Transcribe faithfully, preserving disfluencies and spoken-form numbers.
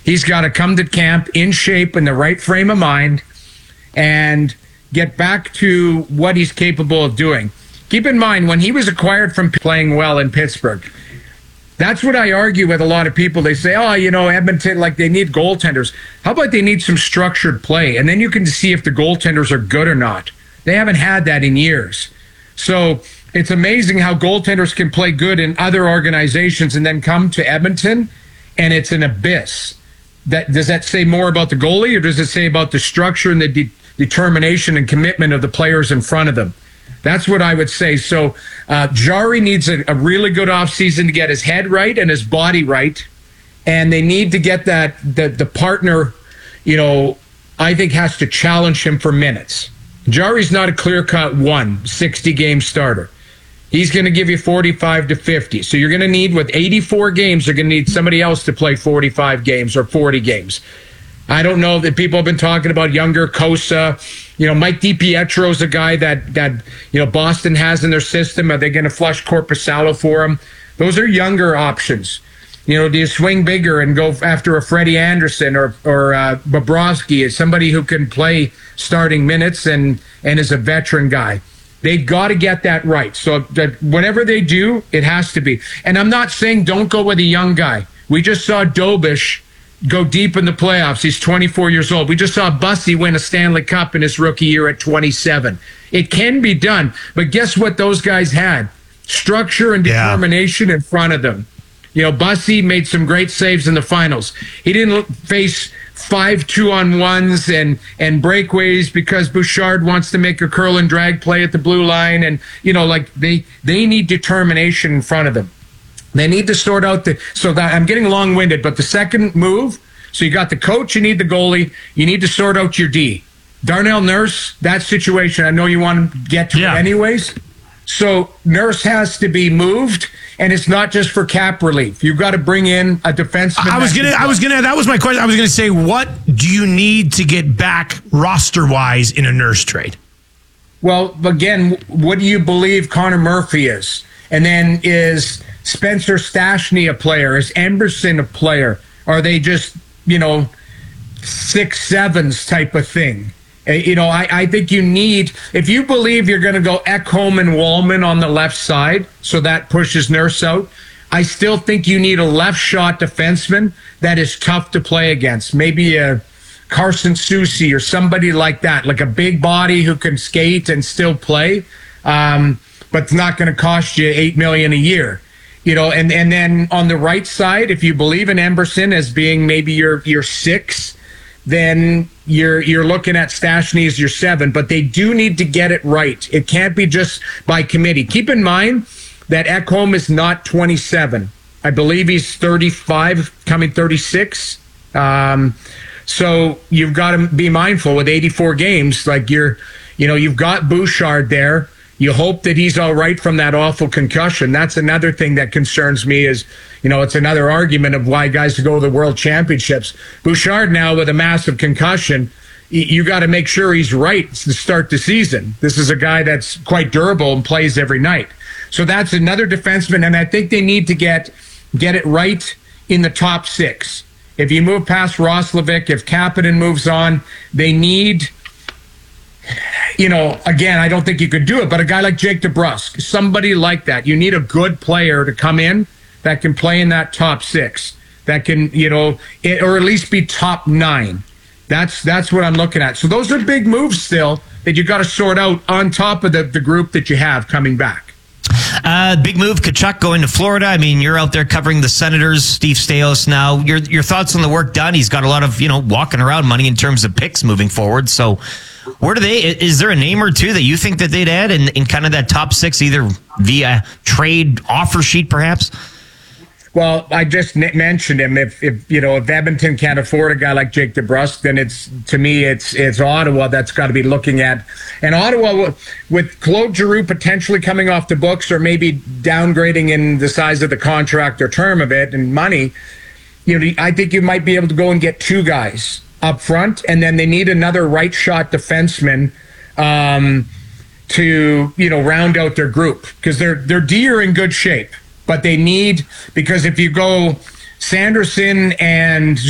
He's got to come to camp in shape, in the right frame of mind, and get back to what he's capable of doing. Keep in mind, when he was acquired from playing well in Pittsburgh, that's what I argue with a lot of people. They say, oh, you know, Edmonton, like they need goaltenders. How about they need some structured play? And then you can see if the goaltenders are good or not. They haven't had that in years. So it's amazing how goaltenders can play good in other organizations and then come to Edmonton, and it's an abyss. That, does that say more about the goalie, or does it say about the structure and the de- determination and commitment of the players in front of them? That's what I would say. So uh, Jari needs a, a really good offseason to get his head right and his body right. And they need to get that, the, the partner, you know, I think has to challenge him for minutes. Jari's not a clear-cut one, sixty-game starter. He's going to give you forty-five to fifty. So you're going to need, with eighty-four games, you're going to need somebody else to play forty-five games or forty games. I don't know that people have been talking about younger Kosa. You know, Mike DiPietro's a guy that, that you know, Boston has in their system. Are they going to flush Korpisalo for him? Those are younger options. You know, do you swing bigger and go after a Freddie Anderson or or uh, Bobrovsky as somebody who can play starting minutes and, and is a veteran guy? They've got to get that right. So that whatever they do, it has to be. And I'm not saying don't go with a young guy. We just saw Dobish go deep in the playoffs. He's twenty-four years old. We just saw Bussy win a Stanley Cup in his rookie year at twenty-seven. It can be done. But guess what those guys had? Structure and determination yeah. in front of them. You know, Bussy made some great saves in the finals. He didn't face five two-on-ones and, and breakaways because Bouchard wants to make a curl and drag play at the blue line. And, you know, like they, they need determination in front of them. They need to sort out the, so that I'm getting long-winded, but the second move, so you got the coach, you need the goalie, you need to sort out your D. Darnell Nurse, that situation, I know you want to get to yeah. it anyways. So Nurse has to be moved, and it's not just for cap relief. You've got to bring in a defenseman. I was gonna, I was gonna, that was my question. I was gonna say, what do you need to get back roster-wise in a Nurse trade? Well, again, what do you believe Connor Murphy is? And then is Spencer Stastny a player? Is Emberson a player? Are they just, you know, six sevens type of thing? You know, I, I think you need, if you believe you're going to go Ekholm and Wallman on the left side, so that pushes Nurse out, I still think you need a left shot defenseman that is tough to play against. Maybe a Carson Soucy or somebody like that, like a big body who can skate and still play, um, but it's not going to cost you eight million dollars a year. You know, and, and then on the right side, if you believe in Emberson as being maybe your, your six, then you're you're looking at Stastny as your seven, but they do need to get it right. It can't be just by committee. Keep in mind that Ekholm is not twenty-seven. I believe he's thirty-five, coming thirty-six. Um, so you've got to be mindful with eighty-four games. Like you're, you know, you've got Bouchard there. You hope that he's all right from that awful concussion. That's another thing that concerns me is, you know, it's another argument of why guys go to the World Championships. Bouchard now with a massive concussion, you got to make sure he's right to start the season. This is a guy that's quite durable and plays every night. So that's another defenseman, and I think they need to get get it right in the top six. If you move past Roslovic, if Kapanen moves on, they need... You know, again, I don't think you could do it, but a guy like Jake DeBrusk, somebody like that, you need a good player to come in that can play in that top six, that can, you know, it, or at least be top nine. That's that's what I'm looking at. So those are big moves still that you got to sort out on top of the, the group that you have coming back. Uh, big move, Tkachuk going to Florida. I mean, you're out there covering the Senators, Steve Staios now. Your your thoughts on the work done? He's got a lot of, you know, walking around money in terms of picks moving forward. So where do they, is there a name or two that you think that they'd add in, in kind of that top six, either via trade offer sheet perhaps? Well, I just n- mentioned him. If, if, you know, if Edmonton can't afford a guy like Jake DeBrusk, then it's, to me, it's it's Ottawa that's got to be looking at. And Ottawa, with Claude Giroux potentially coming off the books or maybe downgrading in the size of the contract or term of it and money, you know, I think you might be able to go and get two guys up front, and then they need another right shot defenseman um, to, you know, round out their group, because their their D are in good shape, but they need, because if you go Sanderson and